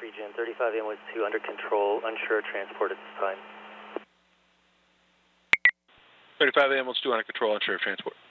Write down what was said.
Jim. 35 AM was 2 under control, unsure transport at this time. 35 AM was 2 under control, unsure transport.